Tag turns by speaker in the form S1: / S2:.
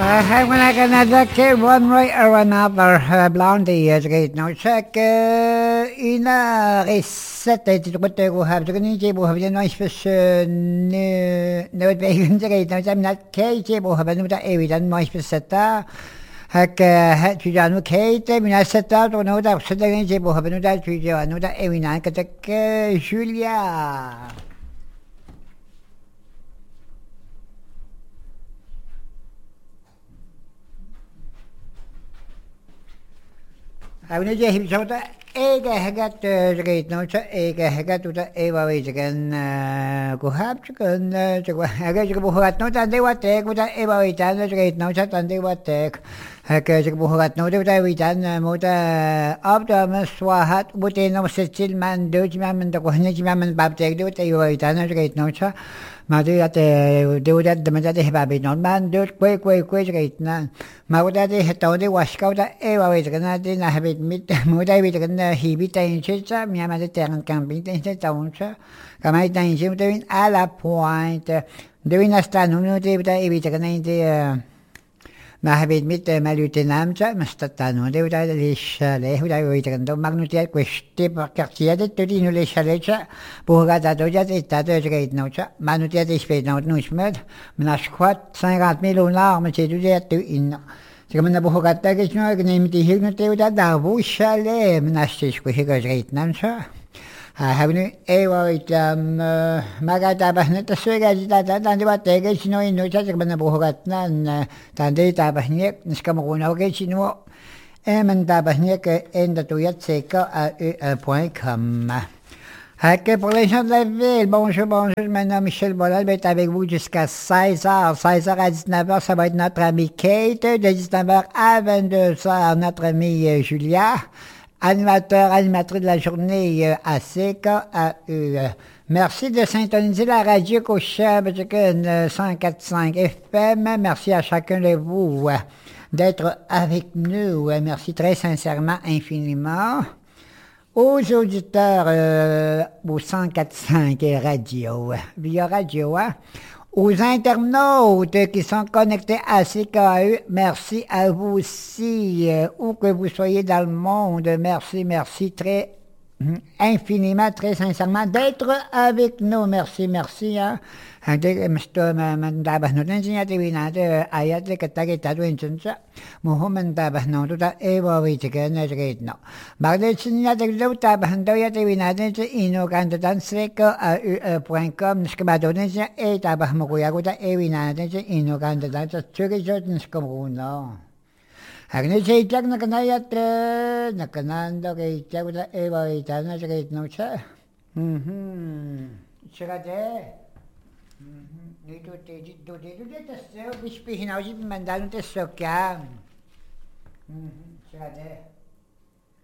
S1: When I can advocate one way or another, Blondie is great. No check ina reset it what they will have. The Niji will have the nice fish no bacon. I'm not Katie will have another area than my specieta. Hak had to done Kate, when I set out or no doubt, suddenly they will have another to another area. I can take Julia. Avni je himsota ega hagat jagait no cha ega hagat uta eva we jagan kuhab jagan jagwa hagat jagbuhat no tande watek uta eva we tan jagait no cha tande watek hagat jagbuhat no uta we tan muta abda maswahat buti no setil man doj man da kohne man babtek do uta eva we tan jagait no cha mà tôi đã tôi đã mình đã đi bà bị nón ban tôi quay cái na mà tôi đã đi hết tôi đi wash câu đã vào vậy cái na đi là bị mít mới đây bị cái na hi bị tay chết cha nhà mà tôi tiền càng bị tay chết chồng cha cái máy tay chết tôi à la point tôi là stan nó tôi bị cái này thì mà habit mit malutinam cha mastatano de uda le shale uda uda kan do magnutia questi perché de tutti no le shale cha boga da do ja de ta do ja no cha manutia de spe no no smed na squat 50,000 $, ma che du de tu in che man boga ta che no che ne mi ti no te uda da bu shale na ste sque ga ja nam cha have nu ewawitam magata bahna taswega jita tandi bate ke sino ino cha bana bohogat nan tandi ta bahne niskam guna ke sino emen ta bahne ke enda tuyat seka a point.com. Ok, pour les gens de la ville, bonjour, mon nom Michel Bolal va être avec vous jusqu'à 16h. 16h à 19h, ça va être notre ami Kate. De 19h à 22h, notre ami Julia. Animateur, animatrice de la journée à CKAE. Merci de syntoniser la radio Cochab 104.5 FM. Merci à chacun de vous d'être avec nous. Merci très sincèrement, infiniment. Aux auditeurs au 104.5 radio, via radio, aux internautes qui sont connectés à CKAE, merci à vous aussi, où que vous soyez dans le monde, merci très infiniment, très sincèrement d'être avec nous, merci, hein. Misto mandabah no tan sinya tiwi na te ayat le katagi tadu inchunsa muho mandabah no tuta ewa wi chike na chike no bagde sinya te lu tabah ndo ya tiwi na te ino kan tan sreko .com skabado ne sinya tabah mo kuya kuta ewi na te ino kan tan chike jot skamo no Agne se itak na kanayat nakanando ke itak kuta ewa wi tan na chike no cha chikate Itu dia tesau bispihin aja mandalun tesau kan. Sudah deh.